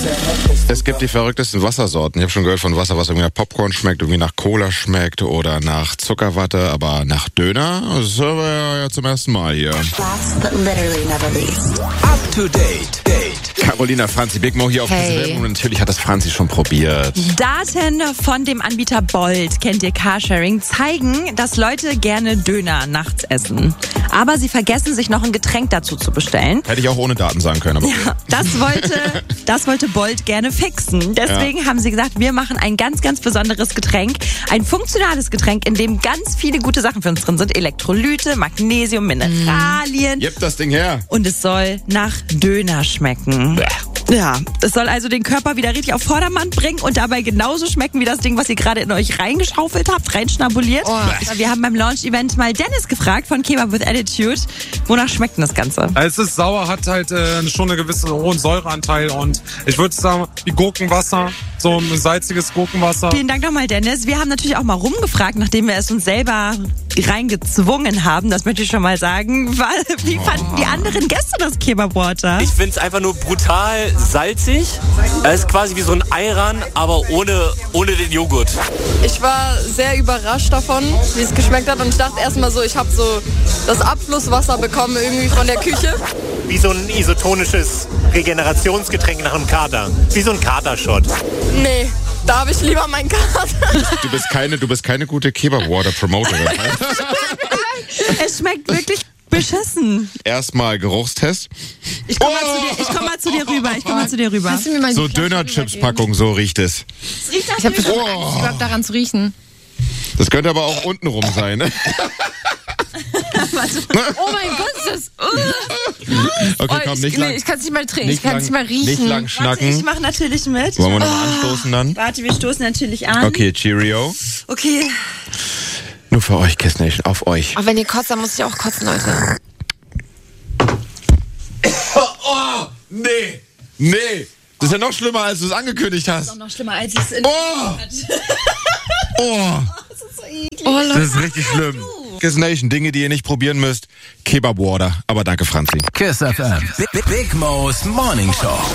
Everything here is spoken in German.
Es gibt die verrücktesten Wassersorten. Ich habe schon gehört von Wasser, was irgendwie nach Popcorn schmeckt, irgendwie nach Cola schmeckt oder nach Zuckerwatte, aber nach Döner, das hören wir ja zum ersten Mal hier. Last but literally never least. Up to date. Carolina, Franzi, Big Mo hier auf Hey. diesem und natürlich hat das Franzi schon probiert. Daten von dem Anbieter Bolt, kennt ihr Carsharing, zeigen, dass Leute gerne Döner nachts essen. Aber sie vergessen, sich noch ein Getränk dazu zu bestellen. Hätte ich auch ohne Daten sagen können. Aber Ja, das wollte Bolt gerne fixen. Deswegen haben sie gesagt, wir machen ein ganz, ganz besonderes Getränk. Ein funktionales Getränk, in dem ganz viele gute Sachen für uns drin sind. Elektrolyte, Magnesium, Mineralien. Gib das Ding her. Und es soll nach Döner schmecken. Ja, es soll also den Körper wieder richtig auf Vordermann bringen und dabei genauso schmecken wie das Ding, was ihr gerade in euch reingeschaufelt habt, reinschnabuliert. Wir haben beim Launch-Event mal Dennis gefragt von Kebab with Attitude, wonach schmeckt denn das Ganze? Es ist sauer, hat halt schon einen gewissen hohen Säureanteil und ich würde sagen, wie Gurkenwasser, so ein salziges Gurkenwasser. Vielen Dank nochmal, Dennis. Wir haben natürlich auch mal rumgefragt, nachdem wir es uns selber reingezwungen haben, das möchte ich schon mal sagen. Wie fanden die anderen Gäste das Kebab-Water? Ich finde es einfach nur brutal salzig. Es ist quasi wie so ein Ayran, aber ohne den Joghurt. Ich war sehr überrascht davon, wie es geschmeckt hat und ich dachte erstmal so, ich habe so das Abflusswasser bekommen irgendwie von der Küche. Wie so ein isotonisches Regenerationsgetränk nach einem Kater. Wie so ein Katershot. Nee, da habe ich lieber meinen Kater. Du bist keine gute Kebab-Water-Promoterin. Es schmeckt wirklich beschissen. Erstmal Geruchstest. Ich komm mal zu dir rüber. Kannst du mir mal So die Flasche Döner-Chips-Packung, so riecht es. Ich habe überhaupt daran zu riechen. Das könnte aber auch untenrum sein, ne? Oh mein Gott, ist das... Okay, komm, nicht lang. Ich kann es nicht mal trinken, ich kann es nicht mal riechen. Nicht lang Ich schnacken. mache natürlich mit. Wollen wir nochmal anstoßen dann? Warte, wir stoßen natürlich an. Okay, Cheerio. Okay. Nur für euch, Kiss Nation, auf euch. Aber wenn ihr kotzt, dann muss ich auch kotzen, Leute. Oh, nee. Das ist ja noch schlimmer, als du es angekündigt hast. Das ist auch noch schlimmer, als es in Oh, Das ist so eklig. Oh, das ist richtig schlimm. Kiss Nation, Dinge, die ihr nicht probieren müsst. Kebab Water. Aber danke, Franzi. Kiss FM. Big Mo's Morning Show.